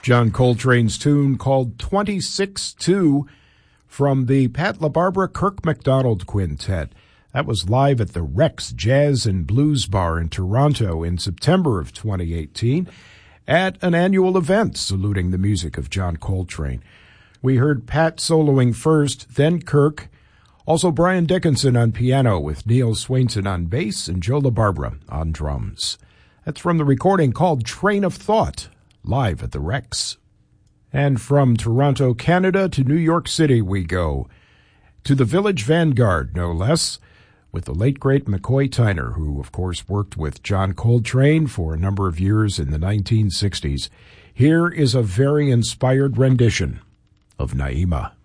John Coltrane's tune called 26-2 from the Pat LaBarbera Kirk MacDonald Quintet. That was live at the Rex Jazz and Blues Bar in Toronto in September of 2018 at an annual event saluting the music of John Coltrane. We heard Pat soloing first, then Kirk, also Brian Dickinson on piano with Neil Swainson on bass and Joe LaBarbera on drums. That's from the recording called Train of Thought, live at the Rex. And from Toronto, Canada to New York City we go, to the Village Vanguard, no less, with the late, great McCoy Tyner, who, of course, worked with John Coltrane for a number of years in the 1960s. Here is a very inspired rendition of Naima.